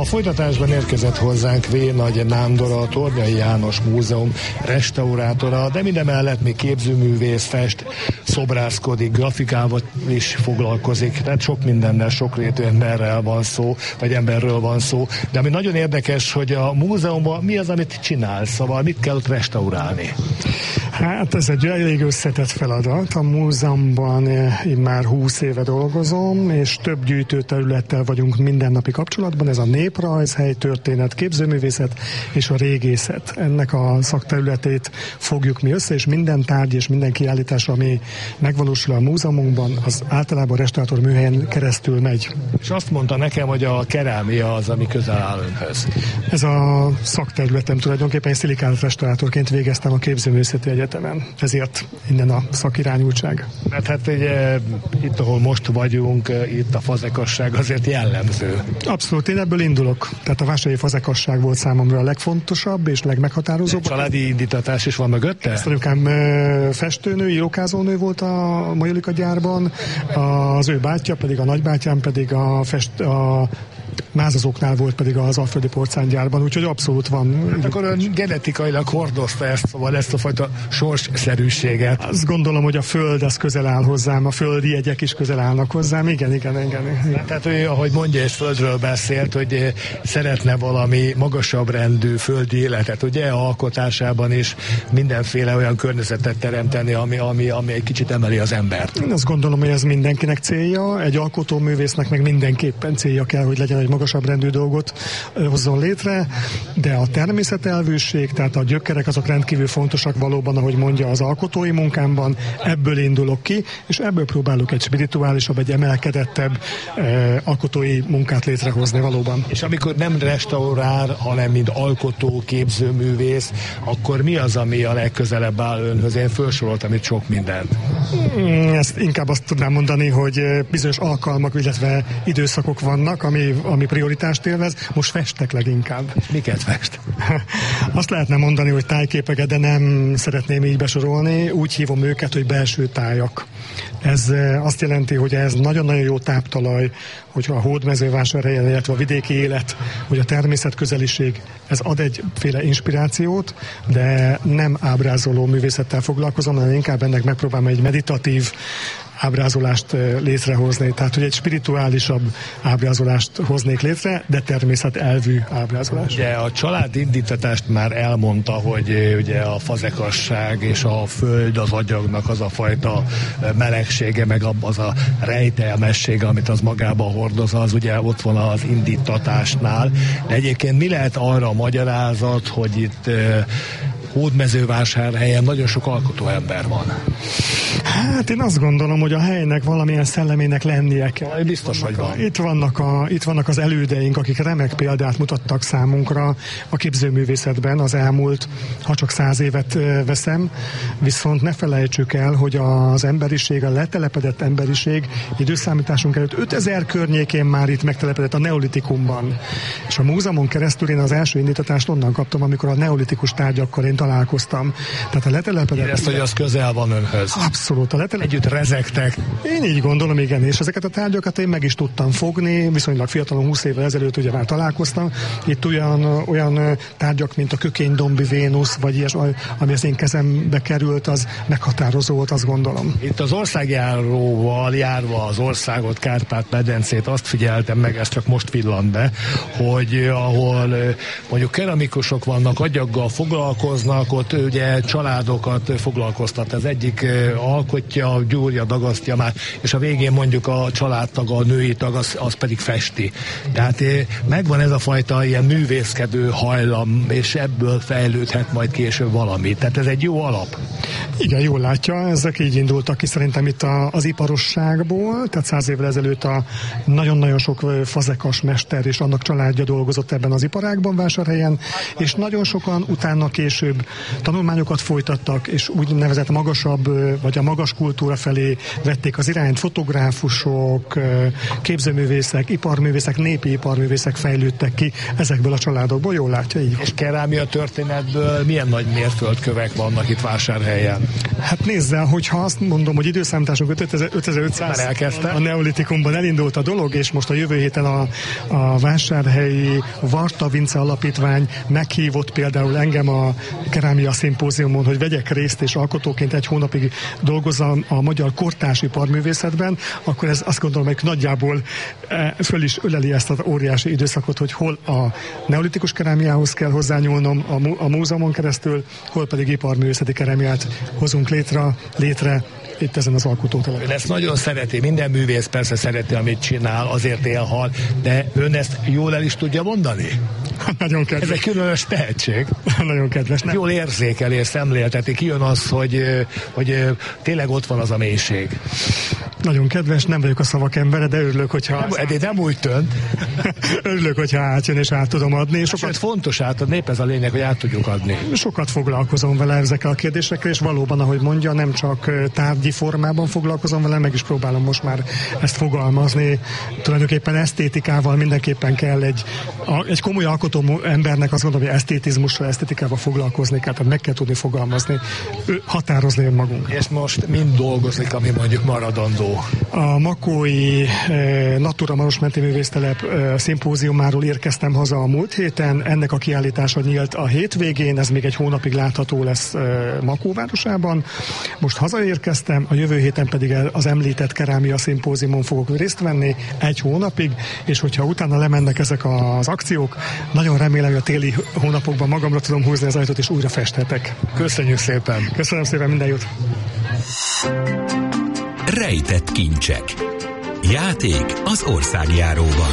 folytatásban érkezett hozzánk V. Nándor, a Tornyai János Múzeum restaurátora, de mindemellett még képzőművész, fest, szobrászkodik, grafikával is foglalkozik, tehát sok mindennel, sokrétű emberrel van szó, vagy emberről van szó, de ami nagyon érdekes, hogy a múzeumban mi az, amit csinálsz, szóval mit kell ott restaurálni? Hát ez egy elég összetett feladat. A múzeumban én már 20 éve dolgozom, és több gyűjtőterülettel vagyunk mindennapi kapcsolatban. Ez a néprajz, helytörténet, képzőművészet és a régészet. Ennek a szakterületét fogjuk mi össze, és minden tárgy és minden kiállítás, ami megvalósul a múzeumunkban, az általában a restaurátor műhelyen keresztül megy. És azt mondta nekem, hogy a kerámia az, ami közel áll önhöz. Ez a szakterületem tulajdonképpen, én szilikát restaurátorként végeztem a Képzőművészeti Egyetemen. Ezért innen a szakirányultság. Mert hát ugye, itt, ahol most vagyunk, itt a fazekasság azért jellemző. Abszolút, én ebből indulok. Tehát a vásárhelyi fazekasság volt számomra a legfontosabb és legmeghatározóbb. Családi indítatás is van mögötte? Ezt anyukám festőnő, írókázónő volt a Majolika gyárban, az ő bátyja pedig, a nagybátyám pedig a mázazóknál volt pedig az Alföldi Porcelángyárban, úgyhogy abszolút van. Hát akkor ön genetikailag hordozta ezt a fajta sorsszerűséget. Azt gondolom, hogy a föld az közel áll hozzám, a földi jegyek is közel állnak hozzám, igen. Tehát ő, ahogy mondja, és földről beszélt, hogy szeretne valami magasabb rendű földi életet, ugye, alkotásában is mindenféle olyan környezetet teremteni, ami egy kicsit emeli az embert. Én azt gondolom, hogy ez mindenkinek célja, egy alkotóművésznek meg mindenképpen célja kell, hogy legyen egy magasabb rendű dolgot hozzon létre, de a természetelvűség, tehát a gyökerek azok rendkívül fontosak valóban, ahogy mondja, az alkotói munkámban, ebből indulok ki, és ebből próbálok egy spirituálisabb, egy emelkedettebb alkotói munkát létrehozni valóban. És amikor nem restaurál, hanem mint alkotó, képzőművész, akkor mi az, ami a legközelebb áll önhöz? Én felsoroltam itt sok mindent. Ezt inkább azt tudnám mondani, hogy bizonyos alkalmak, illetve időszakok vannak, ami prioritást élvez, most festek leginkább. Miket fest? Azt lehetne mondani, hogy tájképeket, de nem szeretném így besorolni. Úgy hívom őket, hogy belső tájak. Ez azt jelenti, hogy ez nagyon-nagyon jó táptalaj, hogy a Hódmezővásárhelyen, illetve a vidéki élet, hogy a természet közeliség, ez ad egyféle inspirációt, de nem ábrázoló művészettel foglalkozom, hanem inkább ennek megpróbálom egy meditatív ábrázolást létrehozni, tehát hogy egy spirituálisabb ábrázolást hoznék létre, de természetelvű ábrázolás. Ugye a család indítatást már elmondta, hogy ugye a fazekasság és a föld az agyagnak az a fajta melegsége, meg az a rejtelmessége, amit az magában hordoz, az ugye ott van az indítatásnál. De egyébként mi lehet arra a magyarázat, hogy itt Hódmezővásárhelyen nagyon sok alkotó ember van? Hát én azt gondolom, hogy a helynek valamilyen szellemének lennie kell. Biztos, hogy van. Itt vannak az elődeink, akik remek példát mutattak számunkra a képzőművészetben az elmúlt, ha csak 100 évet veszem, viszont ne felejtsük el, hogy az emberiség, a letelepedett emberiség időszámításunk előtt 5000 környékén már itt megtelepedett a neolitikumban. És a múzeumon keresztül én az első indítatást onnan kaptam, amikor a neolitikus tárgyakkal én találkoztam. Tehát a letelepedett... Ezt, hogy az közel van önhöz. Abszolút. Együtt rezegtek. Én így gondolom, igen, és ezeket a tárgyakat én meg is tudtam fogni, viszonylag fiatalon, 20 évvel ezelőtt ugye már találkoztam. Itt olyan tárgyak, mint a Kökénydombi Vénusz, vagy ilyes, ami az én kezembe került, az meghatározó volt, azt gondolom. Itt az országjáróval járva az országot, Kárpát-medencét, azt figyeltem meg, ez csak most villant be, hogy ahol mondjuk keramikusok vannak, agyaggal foglalkoznak, ott ugye családokat foglalkoztat. Az egyik alkotja, gyúrja, dagasztja már, és a végén mondjuk a családtag, a női tag, az pedig festi. Tehát megvan ez a fajta ilyen művészkedő hajlam, és ebből fejlődhet majd később valami. Tehát ez egy jó alap. Igen, jól látja, ezek így indultak ki szerintem itt az iparosságból, tehát 100 évvel ezelőtt nagyon-nagyon sok fazekas mester és annak családja dolgozott ebben az iparágban Vásárhelyen, és nagyon sokan utána később tanulmányokat folytattak, és úgynevezett magasabb, vagy a magas kultúra felé vették az irányt. Fotográfusok, képzőművészek, iparművészek, népi iparművészek fejlődtek ki ezekből a családokból, jól látja, így van. És kerámia történetből milyen nagy mérföldkövek vannak itt Vásárhelyen? Hát nézze, hogyha azt mondom, hogy időszámításunk 5500 a neolitikumban elindult a dolog, és most a jövő héten a vásárhelyi Varta Vince Alapítvány meghívott például engem a kerámia szimpóziumon, hogy vegyek részt, és alkotóként egy hónapig dolgozzam a magyar kortárs iparművészetben, akkor ez azt gondolom, hogy nagyjából föl is öleli ezt az óriási időszakot, hogy hol a neolitikus kerámiához kell hozzányúlnom a múzeumon keresztül, hol pedig iparművészeti kerámiát hozunk létre itt ezen az alkotótelepen. Ön ezt nagyon szereti, minden művész persze szereti, amit csinál, azért élhal, de ön ezt jól el is tudja mondani? Nagyon kedves. Ez egy különös tehetség. Nagyon kedves. Jól érzékeli és szemlélteti, kijön az, hogy tényleg ott van az a mélység. Nagyon kedves, nem vagyok a szavak embere, de örülök, hogyha... Nem úgy tönt. Örülök, hogyha átjön és át tudom adni. Sokat fontos átadni, épp ez a lényeg, hogy át tudjuk adni. Sokat foglalkozom vele ezekkel a kérdésekkel, és valóban, ahogy mondja, nem csak tárgyi formában foglalkozom vele, meg is próbálom most már ezt fogalmazni. Tulajdonképpen esztétikával mindenképpen kell egy komoly alkotó embernek, azt gondolom, hogy esztétizmussal, esztétikával foglalkozni kell, tehát meg kell tudni fogalmazni, határozni önmagunk. És most mind dolgozik, ami mondjuk maradandó? A makói Natura Marosmenti Művésztelep szimpóziumáról érkeztem haza a múlt héten, ennek a kiállítása nyílt a hétvégén, ez még egy hónapig látható lesz Makó városában. Most hazaérkeztem, a jövő héten pedig az említett kerámia szimpóziumon fogok részt venni egy hónapig, és hogyha utána lemennek ezek az akciók, nagyon remélem, hogy a téli hónapokban magamra tudom húzni az ajtót, és újra festhetek. Köszönjük szépen! Köszönöm szépen, minden jót! Rejtett kincsek. Játék az országjáróban.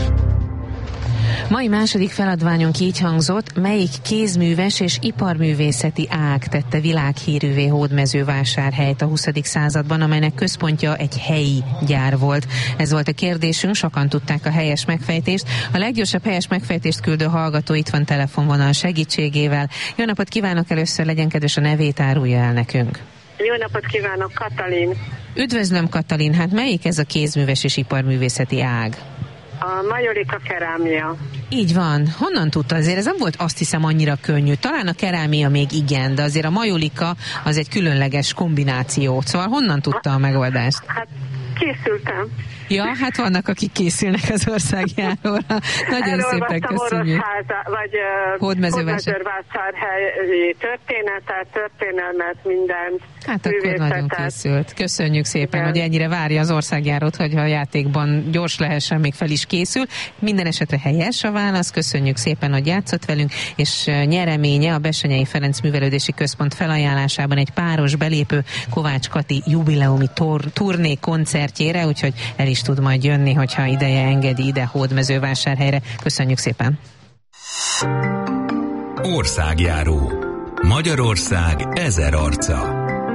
Mai második feladványunk így hangzott, melyik kézműves és iparművészeti ág tette világhírűvé Hódmezővásárhelyt a 20. században, amelynek központja egy helyi gyár volt. Ez volt a kérdésünk, sokan tudták a helyes megfejtést. A leggyorsabb helyes megfejtést küldő hallgató itt van telefonvonal segítségével. Jó napot kívánok, először legyen kedves, a nevét árulja el nekünk. Jó napot kívánok, Katalin. Üdvözlöm, Katalin, hát melyik ez a kézműves és iparművészeti ág? A majolika kerámia. Így van. Honnan tudta? Azért ez nem volt, azt hiszem, annyira könnyű. Talán a kerámia még igen, de azért a majolika az egy különleges kombináció. Szóval honnan tudta a megoldást? Hát készültem. Ja, hát vannak, akik készülnek az országjáróra. Nagyon szépen köszönjük. Hódmezővásárhelyi történetet, történelmet, mindent. Hát akkor nagyon készült. Köszönjük szépen, igen, hogy ennyire várja az országjárót, hogy a játékban gyors lehessen, még fel is készül. Minden esetre helyes a válasz. Köszönjük szépen, hogy játszott velünk, és nyereménye a Bessenyei Ferenc Művelődési Központ felajánlásában egy páros belépő Kovács Kati jubileumi turné koncertjére, úgyhogy el is tud majd jönni, hogyha ideje engedi ide Hódmezővásárhelyre. Köszönjük szépen! Országjáró. Magyarország 1000 arca.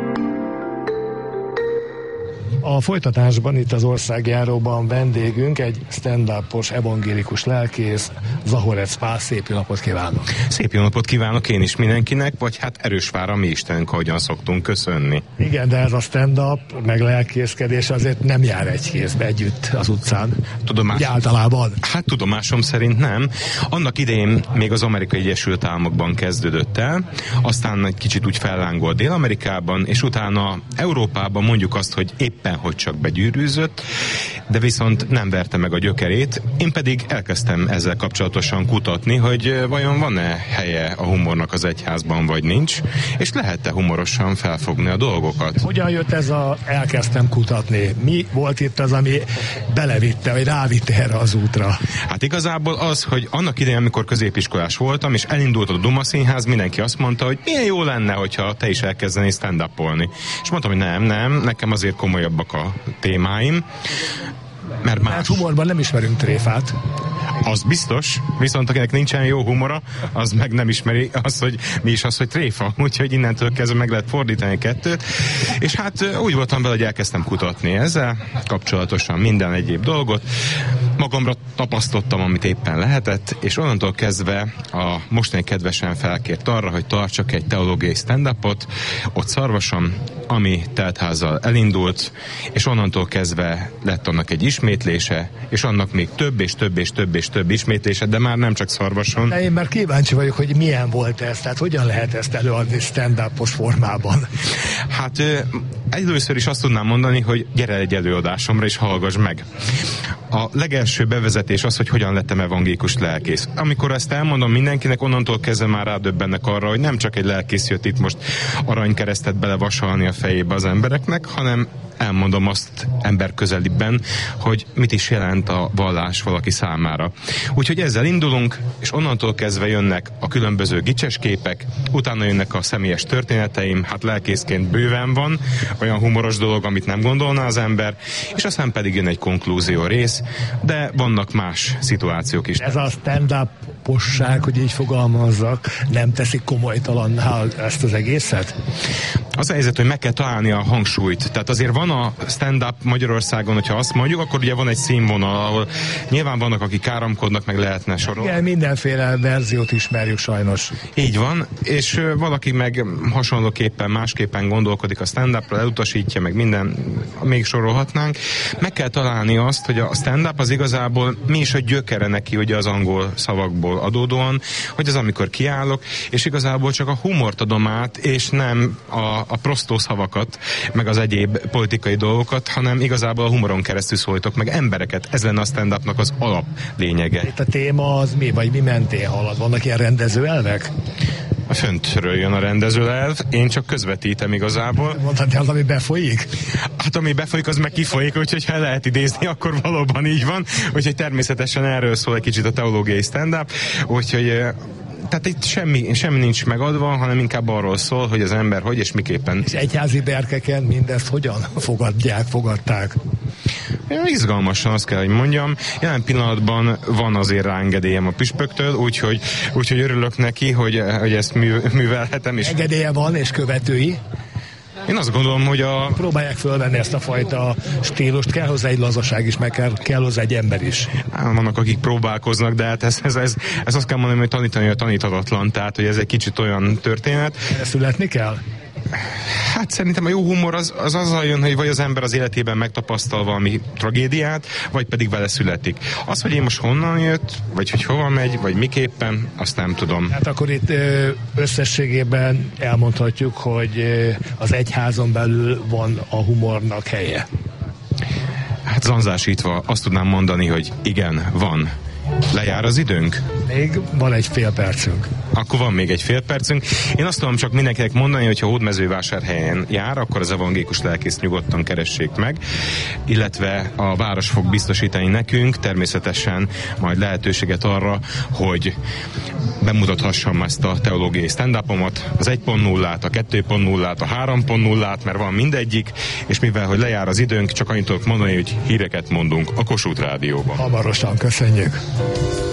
A folytatásban itt az országjáróban vendégünk egy stand-upos evangélikus lelkész, Zahorec Pál. Szép jó napot kívánok! Szép jó napot kívánok én is mindenkinek, vagy hát Erősvár a mi Istenünk, ahogyan szoktunk köszönni. Igen, de ez a stand-up, meg lelkészkedés azért nem jár egy kézbe együtt az utcán. Általában. Hát tudomásom szerint nem. Annak idején még az Amerikai Egyesült Államokban kezdődött el, aztán egy kicsit úgy fellángolt Dél-Amerikában, és utána Európában mondjuk azt, hogy éppen hogy csak begyűrűzött, de viszont nem verte meg a gyökerét. Én pedig elkezdtem ezzel kapcsolatosan kutatni, hogy vajon van-e helye a humornak az egyházban, vagy nincs, és lehet-e humorosan felfogni a dolgokat. Hogyan jött ez elkezdtem kutatni? Mi volt itt az, ami belevitte, vagy rávitte erre az útra? Hát igazából az, hogy annak idején, amikor középiskolás voltam, és elindult a Duma Színház, mindenki azt mondta, hogy milyen jó lenne, hogyha te is elkezdenél stand-upolni. És mondtam, hogy nem, nekem azért komolyabbak a témáim, mert humorban nem ismerünk tréfát. Az biztos, viszont akinek nincsen jó humora, az meg nem ismeri azt, hogy mi is az, hogy tréfa. Úgyhogy innentől kezdve meg lehet fordítani kettőt. És hát úgy voltam vele, hogy elkezdtem kutatni ezzel kapcsolatosan minden egyéb dolgot. magamra tapasztottam, amit éppen lehetett, és onnantól kezdve a mostani kedvesen felkért arra, hogy tartsak egy teológiai stand-upot ott Szarvason, ami teltházzal elindult, és onnantól kezdve lett annak egy ismétlése, és annak még több és több és több és több ismétlése, de már nem csak Szarvason. De én már kíváncsi vagyok, hogy milyen volt ez, tehát hogyan lehet ezt előadni stand-upos formában? Hát először is azt tudnám mondani, hogy gyere egy előadásomra, és hallgass meg. A legelső bevezetés az, hogy hogyan lettem evangélikus lelkész. Amikor ezt elmondom mindenkinek, onnantól kezdve már rádöbbennek arra, hogy nem csak egy lelkész jött itt most aranykeresztet belevasalni a fejébe az embereknek, hanem elmondom azt ember közelibben, hogy mit is jelent a vallás valaki számára. Úgyhogy ezzel indulunk, és onnantól kezdve jönnek a különböző gicses képek, utána jönnek a személyes történeteim, hát lelkészként bőven van, olyan humoros dolog, amit nem gondolná az ember, és aztán pedig jön egy konklúzió rész, de vannak más szituációk is. Ez a stand-uposság, hogy így fogalmazzak, nem teszik komolytalanná ezt az egészet? Az a helyzet, hogy meg kell találni a hangsúlyt. Tehát azért van a stand-up Magyarországon, hogyha azt mondjuk, akkor ugye van egy színvonal, ahol nyilván vannak, akik káromkodnak, meg lehetne sorolni. Igen, mindenféle verziót ismerjük sajnos. Így van, és valaki meg hasonlóképpen, másképpen gondolkodik a stand-upra, elutasítja, meg minden, még sorolhatnánk. Meg kell találni azt, hogy a stand-up az igazából mi is a gyökere neki, ugye az angol szavakból adódóan, hogy az amikor kiállok, és igazából csak a humort adom át, és nem a prostó szavakat, meg az egyéb politikai dolgokat, hanem igazából a humoron keresztül szólítok meg embereket. Ez lenne a stand-upnak az alap lényege. Itt a téma az mi, vagy mi mentén halad? Vannak ilyen rendezőelvek? A föntről jön a rendezőelv, én csak közvetítem igazából. Mondhatni az, ami befolyik? Hát ami befolyik, az meg kifolyik, úgyhogy ha lehet idézni, akkor valóban így van. Úgyhogy természetesen erről szól egy kicsit a teológiai stand-up, úgyhogy tehát itt semmi nincs megadva, hanem inkább arról szól, hogy az ember hogy és miképpen. És egyházi berkeken mindezt hogyan fogadták? Izgalmasan, azt kell, hogy mondjam. Jelen pillanatban van azért rá engedélyem a püspöktől, úgyhogy örülök neki, hogy ezt művelhetem. És engedélye van, és követői? Én azt gondolom, hogy próbálják fölvenni ezt a fajta stílust, kell hozzá egy lazaság is, meg kell hozzá egy ember is. Vannak, akik próbálkoznak, de hát ez azt kell mondani, hogy tanítani a taníthatatlan, tehát hogy ez egy kicsit olyan történet. Születni kell? Hát szerintem a jó humor az azzal jön, hogy vagy az ember az életében megtapasztal valami tragédiát, vagy pedig vele születik. Az, hogy én most honnan jött, vagy hogy hova megy, vagy miképpen, azt nem tudom. Hát akkor itt összességében elmondhatjuk, hogy az egyházon belül van a humornak helye. Hát zanzásítva azt tudnám mondani, hogy igen, van. Lejár az időnk? Még van egy fél percünk. Akkor van még egy fél percünk. Én azt tudom csak mindenkinek mondani, hogy ha Hódmezővásárhelyen jár, akkor az evangélikus lelkészt nyugodtan keressék meg, illetve a város fog biztosítani nekünk természetesen majd lehetőséget arra, hogy bemutathassam ezt a teológiai stand-upomat, az 1.0-át, a 2.0-át, a 3.0-át, mert van mindegyik, és mivel, hogy lejár az időnk, csak annyit tudok mondani, hogy híreket mondunk a Kossuth Rádióban. Hamarosan, köszönjük!